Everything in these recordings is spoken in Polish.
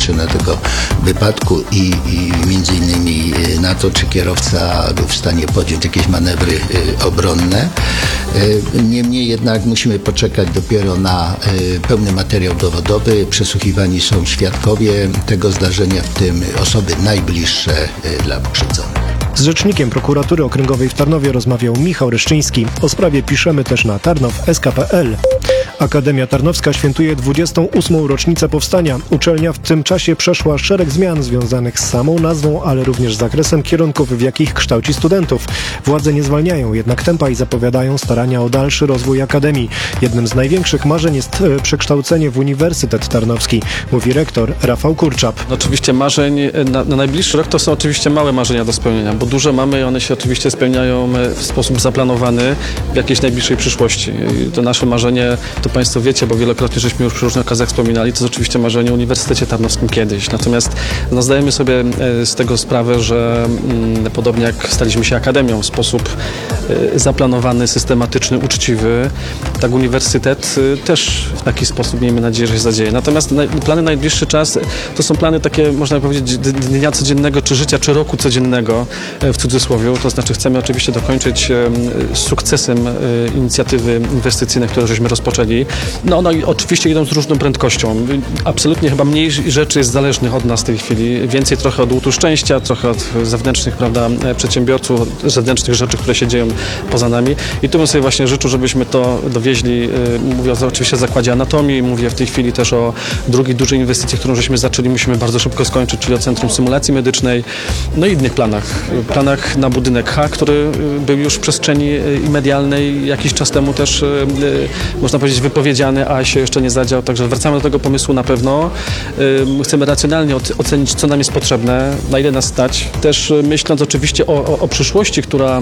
przyczyna tego wypadku i między innymi na to, czy kierowca był w stanie podjąć jakieś manewry obronne. Niemniej jednak musimy poczekać dopiero na pełny materiał dowodowy. Przesłuchiwani są świadkowie tego zdarzenia, w tym osoby najbliższe dla pokrzywdzonych. Z rzecznikiem prokuratury okręgowej w Tarnowie rozmawiał Michał Ryszczyński. O sprawie piszemy też na tarnow.sk.pl. Akademia Tarnowska świętuje 28. rocznicę powstania. Uczelnia w tym czasie przeszła szereg zmian związanych z samą nazwą, ale również zakresem kierunków, w jakich kształci studentów. Władze nie zwalniają jednak tempa i zapowiadają starania o dalszy rozwój Akademii. Jednym z największych marzeń jest przekształcenie w Uniwersytet Tarnowski, mówi rektor Rafał Kurczap. Oczywiście marzeń na najbliższy rok to są oczywiście małe marzenia do spełnienia, bo duże mamy i one się oczywiście spełniają w sposób zaplanowany w jakiejś najbliższej przyszłości. I to nasze marzenie, to Państwo wiecie, bo wielokrotnie żeśmy już przy różnych okazjach wspominali, to jest oczywiście marzenie o Uniwersytecie Tarnowskim kiedyś. Natomiast zdajemy sobie z tego sprawę, że podobnie jak staliśmy się akademią w sposób zaplanowany, systematyczny, uczciwy, tak uniwersytet też w taki sposób, miejmy nadzieję, że się zadzieje. Natomiast plany na najbliższy czas to są plany takie, można powiedzieć, dnia codziennego, czy życia, czy roku codziennego, w cudzysłowie. To znaczy chcemy oczywiście dokończyć z sukcesem inicjatywy inwestycyjne, które żeśmy rozpoczęli. No i oczywiście idą z różną prędkością. Absolutnie chyba mniej rzeczy jest zależnych od nas w tej chwili. Więcej trochę od łutu szczęścia, trochę od zewnętrznych, prawda, przedsiębiorców, od zewnętrznych rzeczy, które się dzieją poza nami. I tu bym sobie właśnie życzył, żebyśmy to dowieźli. Mówię oczywiście o Zakładzie Anatomii, mówię w tej chwili też o drugiej dużej inwestycji, którą żeśmy zaczęli, musimy bardzo szybko skończyć, czyli o Centrum Symulacji Medycznej. No i innych planach na budynek H, który był już w przestrzeni medialnej jakiś czas temu też, można powiedzieć, wypowiedziany, a się jeszcze nie zadział. Także wracamy do tego pomysłu na pewno. Chcemy racjonalnie ocenić, co nam jest potrzebne, na ile nas stać. Też myśląc oczywiście o przyszłości,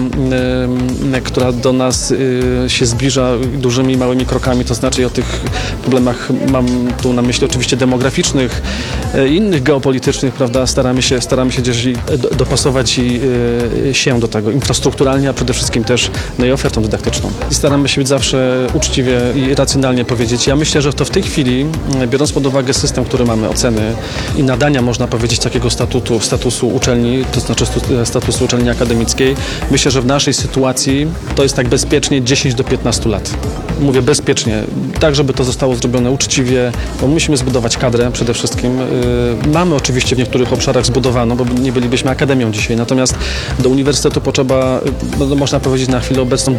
która do nas się zbliża dużymi i małymi krokami, to znaczy o tych problemach, mam tu na myśli oczywiście demograficznych, innych geopolitycznych, prawda, staramy się gdzieś dopasować się do tego infrastrukturalnie, a przede wszystkim też i ofertą dydaktyczną. I staramy się być zawsze uczciwie i racjonalnie powiedzieć. Ja myślę, że to w tej chwili, biorąc pod uwagę system, który mamy, oceny i nadania, można powiedzieć, takiego statusu uczelni, to znaczy statusu uczelni akademickiej, myślę, że w naszej sytuacji to jest tak bezpiecznie 10 do 15 lat. Mówię bezpiecznie, tak żeby to zostało zrobione uczciwie, bo musimy zbudować kadrę przede wszystkim. Mamy oczywiście w niektórych obszarach zbudowaną, bo nie bylibyśmy akademią dzisiaj, natomiast do uniwersytetu potrzeba, można powiedzieć, na chwilę obecną